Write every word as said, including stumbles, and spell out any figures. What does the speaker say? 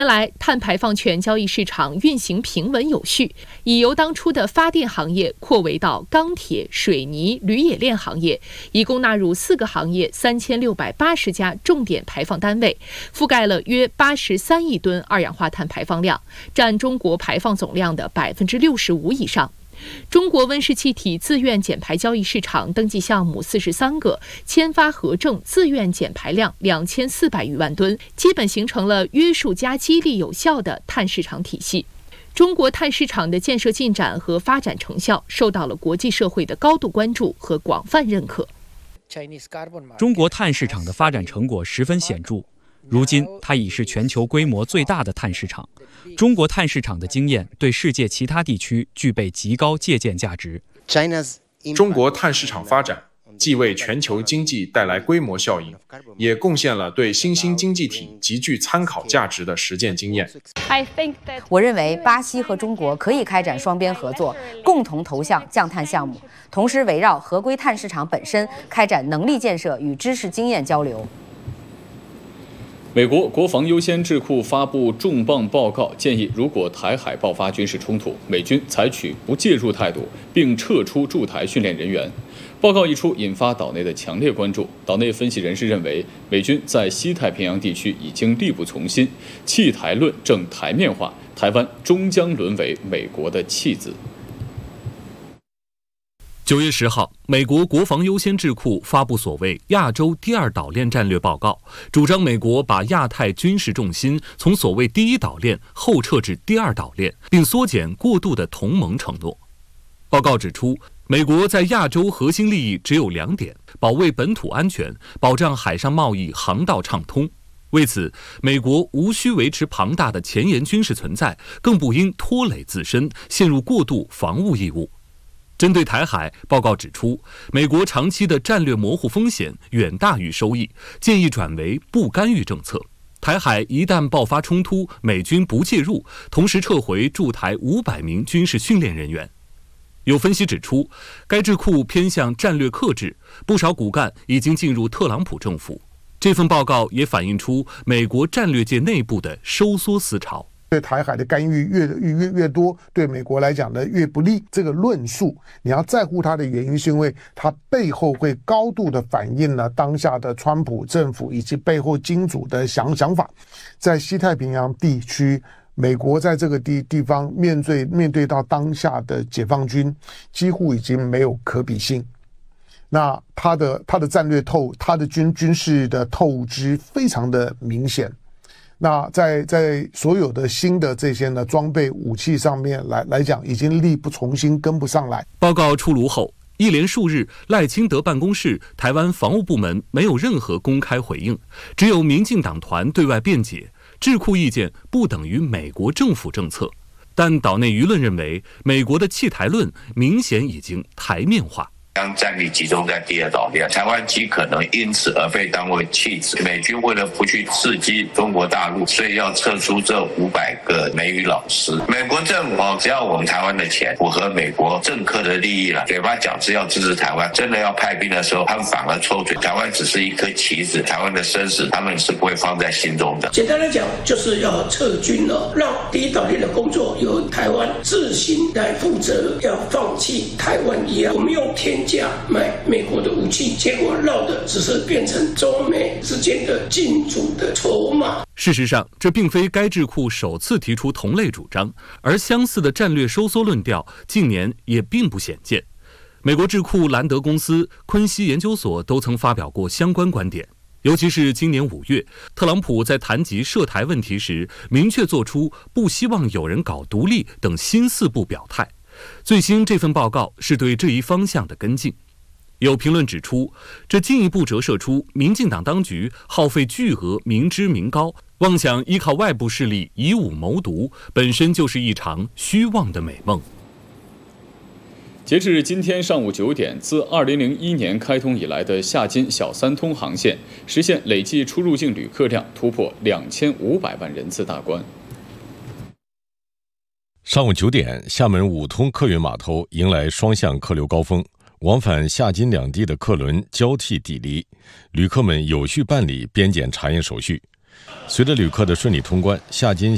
原来，碳排放权交易市场运行平稳有序，已由当初的发电行业扩围到钢铁、水泥、铝冶炼行业，一共纳入四个行业三千六百八十家重点排放单位，覆盖了约八十三亿吨二氧化碳排放量，占中国排放总量的百分之六十五以上。中国温室气体自愿减排交易市场登记项目四十三个，签发核证自愿减排量两千四百余万吨，基本形成了约束加激励有效的碳市场体系。中国碳市场的建设进展和发展成效受到了国际社会的高度关注和广泛认可。 中国碳市场的发展成果十分显著，如今它已是全球规模最大的碳市场。中国碳市场的经验对世界其他地区具备极高借鉴价值。 中国碳市场发展既为全球经济带来规模效应，也贡献了对新兴经济体极具参考价值的实践经验。 我认为巴西和中国可以开展双边合作，共同投向降碳项目，同时围绕合规碳市场本身开展能力建设与知识经验交流。 美国国防优先智库发布重磅报告，建议如果台海爆发军事冲突，美军采取不介入态度，并撤出驻台训练人员。报告一出，引发岛内的强烈关注。岛内分析人士认为，美军在西太平洋地区已经力不从心，弃台论正台面化，台湾终将沦为美国的弃子。 九月十号，美国国防优先智库发布所谓亚洲第二岛链战略报告，主张美国把亚太军事重心从所谓第一岛链后撤至第二岛链，并缩减过度的同盟承诺。报告指出，美国在亚洲核心利益只有两点：保卫本土安全，保障海上贸易航道畅通。为此，美国无需维持庞大的前沿军事存在，更不应拖累自身，陷入过度防务义务。针对台海，报告指出，美国长期的战略模糊风险远大于收益，建议转为不干预政策。台海一旦爆发冲突，美军不介入，同时撤回驻台五百名军事训练人员。有分析指出，该智库偏向战略克制，不少骨干已经进入特朗普政府。这份报告也反映出美国战略界内部的收缩思潮。 对台海的干预越越越多，对美国来讲呢越不利。这个论述你要在乎它的原因，是因为它背后会高度的反映了当下的川普政府以及背后金主的想想法。在西太平洋地区，美国在这个地地方面对面对到当下的解放军，几乎已经没有可比性。那它的它的战略透，它的军军事的透支非常的明显。那在在所有的新的这些呢装备武器上面来来讲，已经力不从心，跟不上来。 报告出炉后，一连数日，赖清德办公室、台湾防务部门没有任何公开回应，只有民进党团对外辩解，智库意见不等于美国政府政策。但岛内舆论认为，美国的弃台论明显已经台面化。 将战力集中在第二岛链，台湾极可能因此而被当为弃子。美军为了不去刺激中国大陆，所以要撤出这五百个美语老师。美国政府只要我们台湾的钱符合美国政客的利益了，嘴巴讲是要支持台湾，真的要派兵的时候，他们反而抽嘴。台湾只是一颗棋子，台湾的生死他们是不会放在心中的。 简单来讲，就是要撤军了，让第一岛链的工作由台湾自行来负责，要放弃台湾一样。我们用天价买美国的武器，结果绕的只是变成中美之间的竞逐的筹码。 事实上，这并非该智库首次提出同类主张，而相似的战略收缩论调近年也并不鲜见。美国智库兰德公司、昆西研究所都曾发表过相关观点。尤其是今年五月，特朗普在谈及涉台问题时，明确做出不希望有人搞独立等新四步表态。最新这份报告是对这一方向的跟进。有评论指出，这进一步折射出民进党当局耗费巨额民脂民膏，妄想依靠外部势力以武谋独，本身就是一场虚妄的美梦。 截至今天上午九点，自二零零一年开通以来的厦金小三通航线实现累计出入境旅客量突破两千五百万人次大关。 上午九点，厦门五通客运码头迎来双向客流高峰，往返厦金两地的客轮交替抵离，旅客们有序办理边检查验手续。随着旅客的顺利通关，厦金